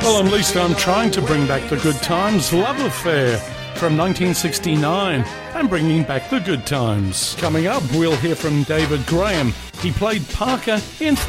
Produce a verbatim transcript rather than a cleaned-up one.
Well, at least I'm trying to bring back the good times. Love Affair from nineteen sixty-nine. I'm bringing back the good times. Coming up, we'll hear from David Graham. He played Parker in